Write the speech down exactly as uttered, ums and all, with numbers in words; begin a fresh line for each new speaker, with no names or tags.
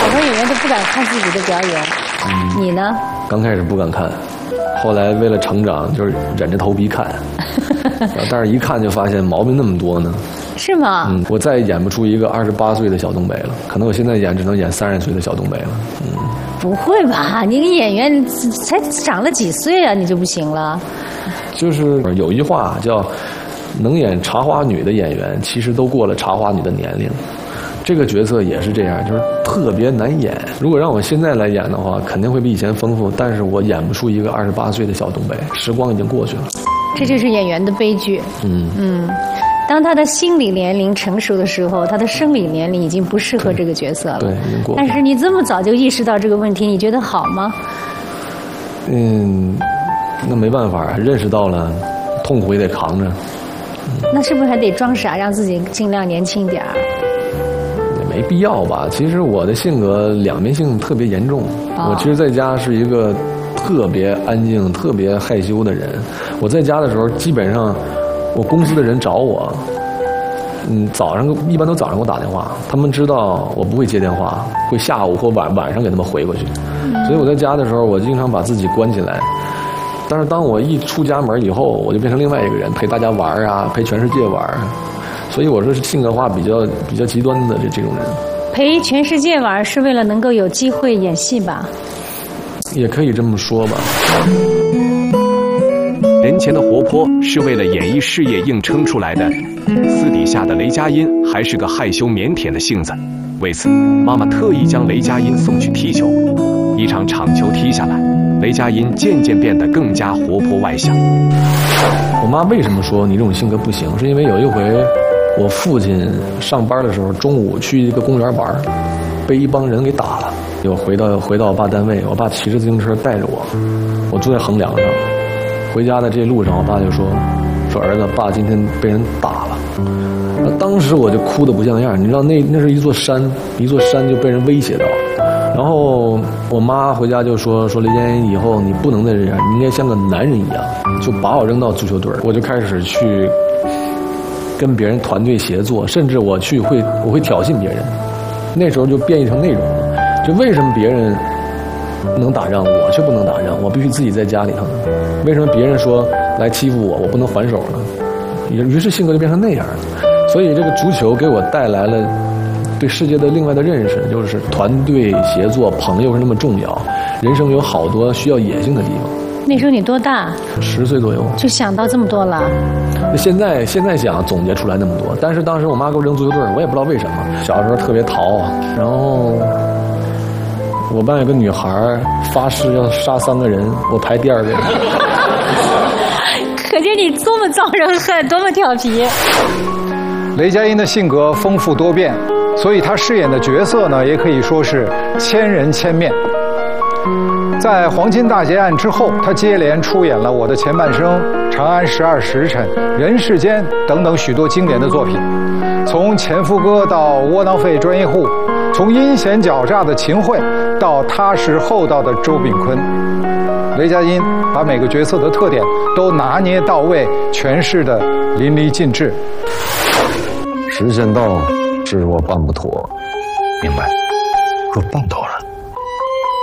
好多演员都不敢看自己的表演，嗯、你呢？
刚开始不敢看，后来为了成长，就是忍着头皮看。但是一看就发现毛病那么多呢。
是吗？
嗯，我再也演不出一个二十八岁的小东北了，可能我现在演只能演三十岁的小东北了。嗯，
不会吧？你个演员才长了几岁啊，你就不行了？
就是有一句话叫“能演茶花女的演员，其实都过了茶花女的年龄”。这个角色也是这样，就是特别难演。如果让我现在来演的话，肯定会比以前丰富，但是我演不出一个二十八岁的小东北，时光已经过去了。
这就是演员的悲剧。嗯嗯，当他的心理年龄成熟的时候，他的生理年龄已经不适合这个角色了。
对，已经过去了。
但是你这么早就意识到这个问题，你觉得好吗？
嗯，那没办法，认识到了，痛苦也得扛着。
嗯、那是不是还得装傻，让自己尽量年轻点儿？
没必要吧？其实我的性格两面性特别严重。哦、我其实在家是一个特别安静、特别害羞的人。我在家的时候，基本上我公司的人找我，嗯，早上一般都早上给我打电话，他们知道我不会接电话，会下午或晚晚上给他们回过去。嗯、所以我在家的时候，我经常把自己关起来。但是当我一出家门以后，我就变成另外一个人，陪大家玩啊，陪全世界玩。所以我说是性格化比较比较极端的这这种人。
陪全世界玩是为了能够有机会演戏吧？
也可以这么说吧。
人前的活泼是为了演艺事业硬撑出来的，私底下的雷佳音还是个害羞腼腆的性子。为此，妈妈特意将雷佳音送去踢球。一场场球踢下来，雷佳音渐渐变得更加活泼外向。
我妈为什么说你这种性格不行？是因为有一回我父亲上班的时候，中午去一个公园玩，被一帮人给打了。我回到回到我爸单位，我爸骑着自行车带着我，我坐在横梁上。回家的这路上，我爸就说：“说儿子，爸今天被人打了。”那当时我就哭得不像样，你知道那那是一座山，一座山就被人威胁到。然后我妈回家就说：“说雷佳音，以后你不能再这样，你应该像个男人一样。”就把我扔到足球队，我就开始去跟别人团队协作，甚至我去会我会挑衅别人。那时候就变异成那种了，就为什么别人能打仗，我却不能打仗？我必须自己在家里头呢。为什么别人说来欺负我，我不能还手呢？于是性格就变成那样了。所以这个足球给我带来了对世界的另外的认识，就是团队协作、朋友是那么重要。人生有好多需要野性的地方。
那时候你多大？
十岁左右。就
想到这么多了。
现在现在想总结出来那么多，但是当时我妈给我扔足球队，我也不知道为什么。小时候特别淘，然后我班有个女孩发誓要杀三个人，我排第二个。
可见你多么招人恨，多么调皮。
雷佳音的性格丰富多变，所以她饰演的角色呢，也可以说是千人千面。在《黄金大劫案》之后，他接连出演了《我的前半生》《长安十二时辰》《人世间》等等许多经典的作品。从前夫哥到窝囊废专业户，从阴险狡诈的秦桧到踏实厚道的周秉昆，雷佳音把每个角色的特点都拿捏到位，诠释得淋漓尽致。
时间到，是我办不妥，
明白。若办妥，